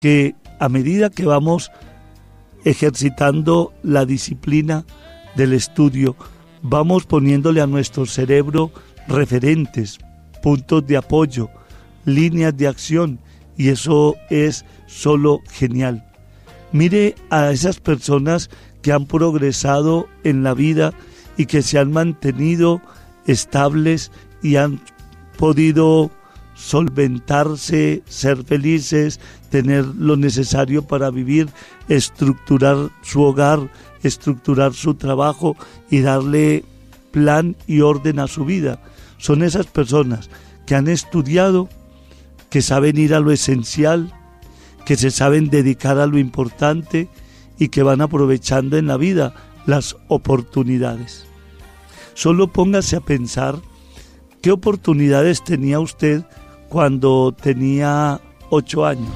que a medida que vamos ejercitando la disciplina del estudio, vamos poniéndole a nuestro cerebro referentes, puntos de apoyo, líneas de acción, y eso es solo genial. Mire a esas personas que han progresado en la vida y que se han mantenido estables y han podido solventarse, ser felices, tener lo necesario para vivir, estructurar su hogar, estructurar su trabajo y darle plan y orden a su vida. Son esas personas que han estudiado, que saben ir a lo esencial, que se saben dedicar a lo importante y que van aprovechando en la vida las oportunidades. Solo póngase a pensar qué oportunidades tenía usted cuando tenía 8 años.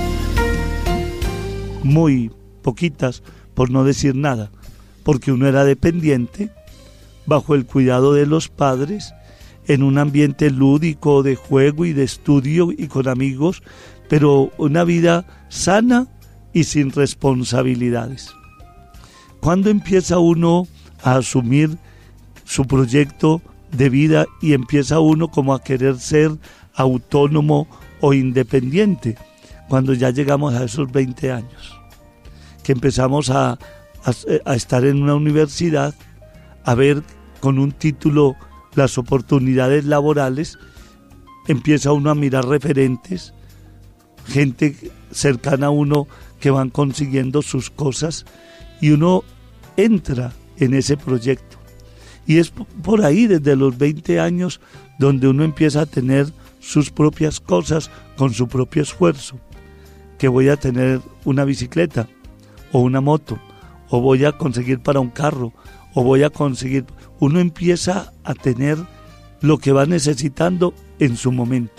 Muy poquitas, por no decir nada, porque uno era dependiente, bajo el cuidado de los padres, en un ambiente lúdico de juego y de estudio y con amigos, pero una vida sana y sin responsabilidades. ¿Cuándo empieza uno a asumir su proyecto de vida y empieza uno como a querer ser autónomo o independiente? Cuando ya llegamos a esos 20 años, que empezamos a estar en una universidad, a ver con un título las oportunidades laborales, empieza uno a mirar referentes, gente cercana a uno que van consiguiendo sus cosas y uno entra en ese proyecto. Y es por ahí, desde los 20 años, donde uno empieza a tener sus propias cosas con su propio esfuerzo. Que voy a tener una bicicleta o una moto, o voy a conseguir para un carro, o voy a conseguir... Uno empieza a tener lo que va necesitando en su momento.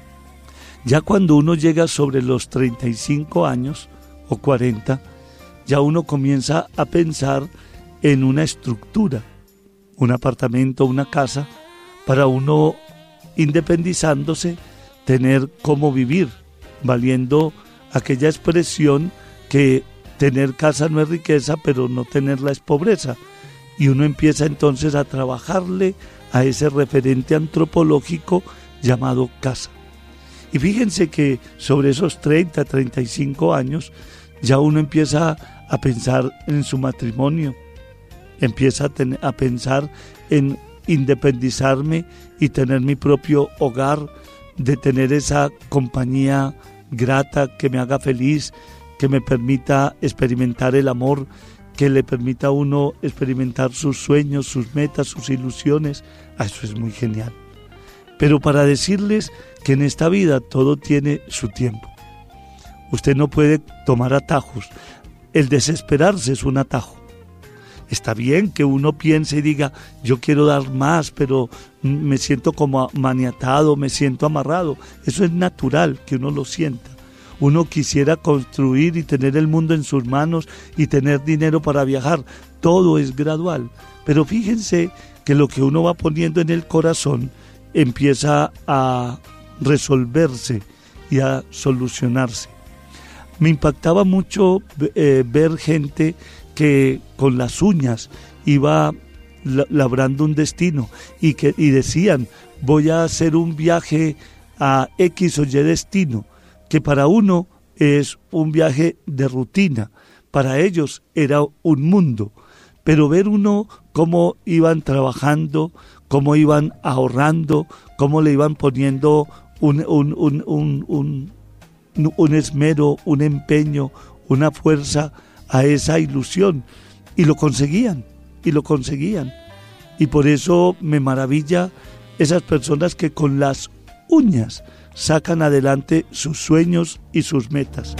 Ya cuando uno llega sobre los 35 años o 40, ya uno comienza a pensar en una estructura, un apartamento, una casa, para uno, independizándose, tener cómo vivir, valiendo aquella expresión que tener casa no es riqueza, pero no tenerla es pobreza. Y uno empieza entonces a trabajarle a ese referente antropológico llamado casa. Y fíjense que sobre esos 30, 35 años ya uno empieza a pensar en su matrimonio, empieza a pensar en independizarme y tener mi propio hogar, de tener esa compañía grata que me haga feliz, que me permita experimentar el amor, que le permita a uno experimentar sus sueños, sus metas, sus ilusiones. Eso es muy genial. Pero para decirles que en esta vida todo tiene su tiempo. Usted no puede tomar atajos. El desesperarse es un atajo. Está bien que uno piense y diga, yo quiero dar más, pero me siento como maniatado, me siento amarrado. Eso es natural que uno lo sienta. Uno quisiera construir y tener el mundo en sus manos y tener dinero para viajar. Todo es gradual. Pero fíjense que lo que uno va poniendo en el corazón empieza a resolverse y a solucionarse. Me impactaba mucho ver gente que con las uñas iba labrando un destino y decían, voy a hacer un viaje a X o Y destino, que para uno es un viaje de rutina, para ellos era un mundo, pero ver uno cómo iban trabajando, cómo iban ahorrando, cómo le iban poniendo un esmero, un empeño, una fuerza a esa ilusión, y lo conseguían. Y por eso me maravilla esas personas que con las uñas sacan adelante sus sueños y sus metas.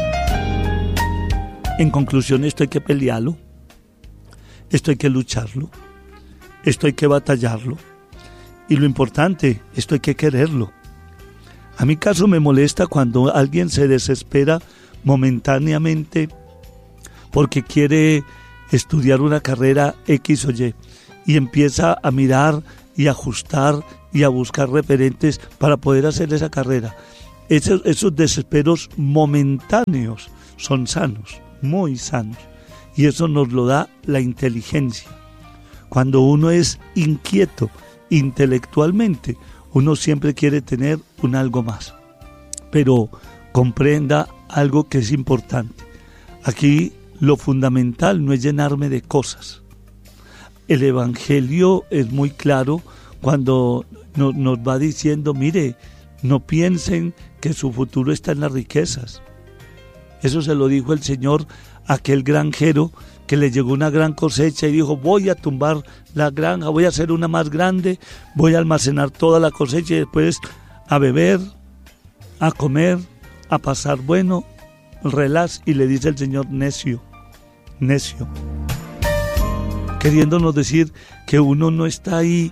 En conclusión, esto hay que pelearlo, esto hay que lucharlo, esto hay que batallarlo, y lo importante, esto hay que quererlo. A mi caso me molesta cuando alguien se desespera momentáneamente porque quiere estudiar una carrera X o y empieza a mirar y ajustar y a buscar referentes para poder hacer esa carrera. esos desesperos momentáneos son sanos, muy sanos. Y eso nos lo da la inteligencia. Cuando uno es inquieto intelectualmente, uno siempre quiere tener un algo más. Pero comprenda algo que es importante. Aquí lo fundamental no es llenarme de cosas. El Evangelio es muy claro cuando nos va diciendo, mire, no piensen que su futuro está en las riquezas. Eso se lo dijo el Señor a aquel granjero que le llegó una gran cosecha y dijo, voy a tumbar la granja, voy a hacer una más grande, voy a almacenar toda la cosecha y después a beber, a comer, a pasar bueno, relax. Y le dice el Señor, necio, necio. Queriéndonos decir que uno no está ahí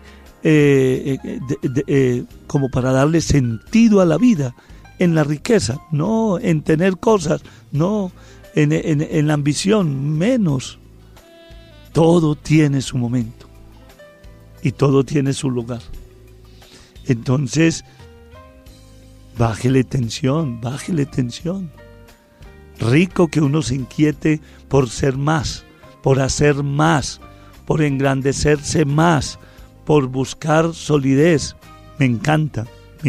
como para darle sentido a la vida, en la riqueza, no en tener cosas, no en la ambición, menos. Todo tiene su momento y todo tiene su lugar. Entonces, bájele tensión. Rico que uno se inquiete por ser más, por hacer más, por engrandecerse más, por buscar solidez. Me encanta.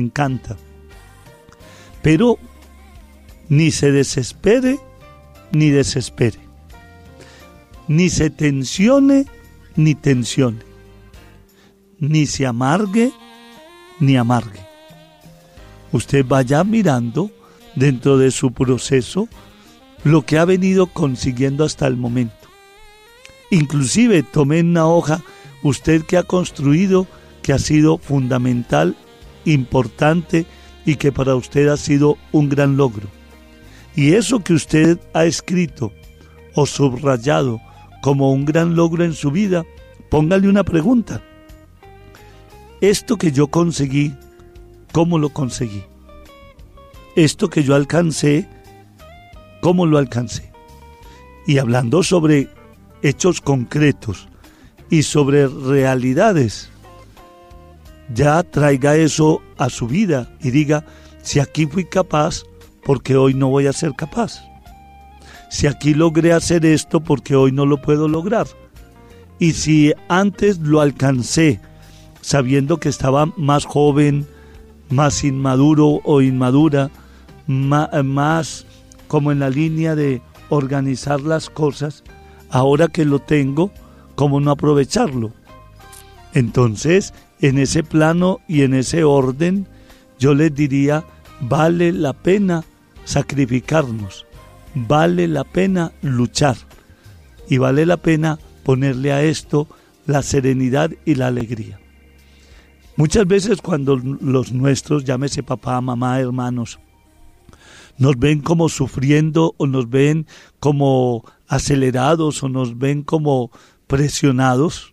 Pero ni se desespere, ni desespere. Ni se tensione, ni tensione. Ni se amargue, ni amargue. Usted vaya mirando dentro de su proceso lo que ha venido consiguiendo hasta el momento. Inclusive tome en una hoja usted que ha construido, que ha sido fundamental, importante y que para usted ha sido un gran logro. Y eso que usted ha escrito o subrayado como un gran logro en su vida, póngale una pregunta. Esto que yo conseguí, ¿cómo lo conseguí? Esto que yo alcancé, ¿cómo lo alcancé? Y hablando sobre hechos concretos y sobre realidades, ya traiga eso a su vida y diga, si aquí fui capaz, ¿por qué hoy no voy a ser capaz? Si aquí logré hacer esto, ¿por qué hoy no lo puedo lograr? Y si antes lo alcancé, sabiendo que estaba más joven, más inmaduro o inmadura, más como en la línea de organizar las cosas, ahora que lo tengo, ¿cómo no aprovecharlo? Entonces, en ese plano y en ese orden, yo les diría, vale la pena sacrificarnos, vale la pena luchar y vale la pena ponerle a esto la serenidad y la alegría. Muchas veces cuando los nuestros, llámese papá, mamá, hermanos, nos ven como sufriendo o nos ven como acelerados o nos ven como presionados,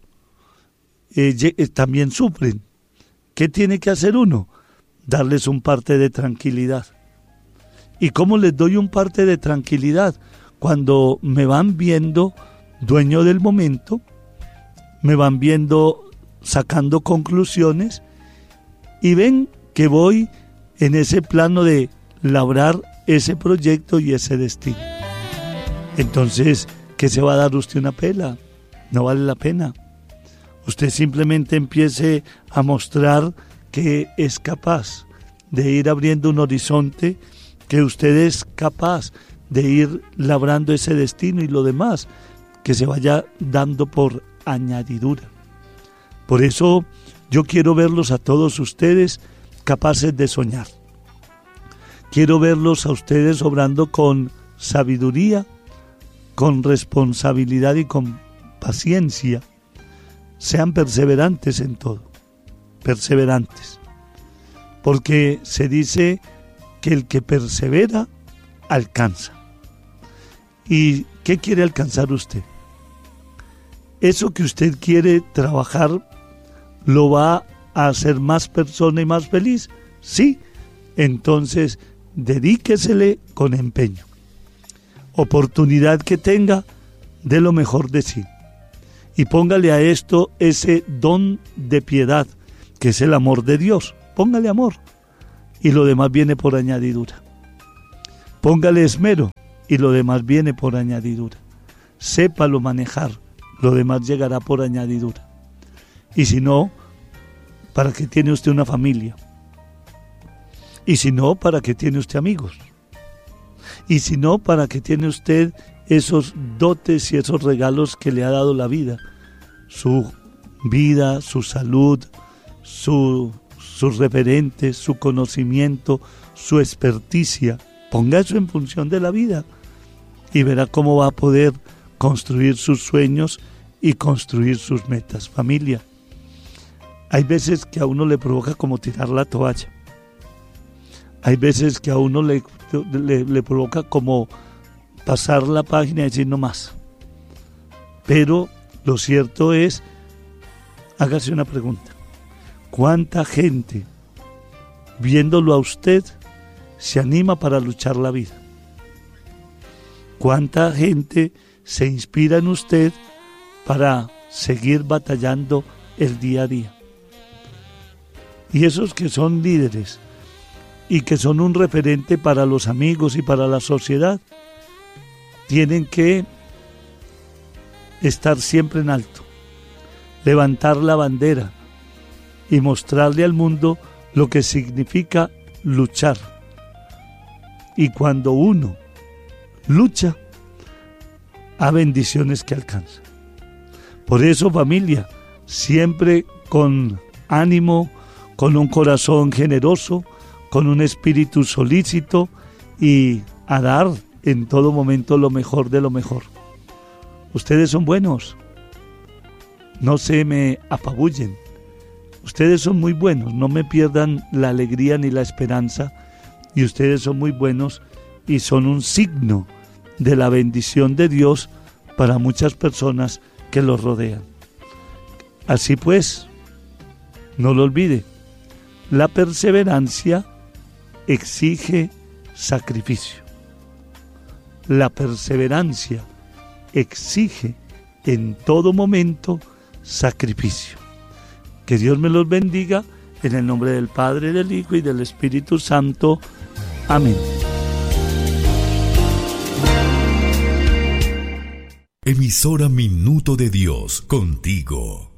también sufren. ¿Qué tiene que hacer uno? Darles un parte de tranquilidad. ¿Y cómo les doy un parte de tranquilidad? Cuando me van viendo dueño del momento, me van viendo sacando conclusiones y ven que voy en ese plano de labrar ese proyecto y ese destino. Entonces, ¿qué se va a dar usted una pela? No vale la pena. Usted simplemente empiece a mostrar que es capaz de ir abriendo un horizonte, que usted es capaz de ir labrando ese destino y lo demás que se vaya dando por añadidura. Por eso yo quiero verlos a todos ustedes capaces de soñar. Quiero verlos a ustedes obrando con sabiduría, con responsabilidad y con paciencia. Sean perseverantes en todo, perseverantes. Porque se dice que el que persevera, alcanza. ¿Y qué quiere alcanzar usted? Eso que usted quiere trabajar, ¿lo va a hacer más persona y más feliz? Sí, entonces dedíquesele con empeño. Oportunidad que tenga, dé lo mejor de sí. Y póngale a esto ese don de piedad, que es el amor de Dios. Póngale amor. y lo demás viene por añadidura. Póngale esmero y lo demás viene por añadidura. Sépalo manejar, lo demás llegará por añadidura. Y si no, ¿para qué tiene usted una familia? Y si no, ¿para qué tiene usted amigos? Y si no, ¿para qué tiene usted esos dotes y esos regalos que le ha dado la vida? Su vida, su salud, sus referentes, su conocimiento, su experticia. Ponga eso en función de la vida y verá cómo va a poder construir sus sueños y construir sus metas. Familia, hay veces que a uno le provoca como tirar la toalla. Hay veces que a uno le provoca como pasar la página y decir no más. Pero lo cierto es, hágase una pregunta. ¿Cuánta gente, viéndolo a usted, se anima para luchar la vida? ¿Cuánta gente se inspira en usted para seguir batallando el día a día? Y esos que son líderes y que son un referente para los amigos y para la sociedad, tienen que estar siempre en alto, levantar la bandera y mostrarle al mundo lo que significa luchar. Y cuando uno lucha, hay bendiciones que alcanza. Por eso, familia, siempre con ánimo, con un corazón generoso, con un espíritu solícito y a dar en todo momento lo mejor de lo mejor. Ustedes son buenos, no se me apabullen. Ustedes son muy buenos, no me pierdan la alegría ni la esperanza. Y ustedes son muy buenos y son un signo de la bendición de Dios para muchas personas que los rodean. Así pues, no lo olvide, la perseverancia exige sacrificio. La perseverancia exige en todo momento sacrificio. Que Dios me los bendiga en el nombre del Padre, del Hijo y del Espíritu Santo. Amén. Emisora Minuto de Dios, contigo.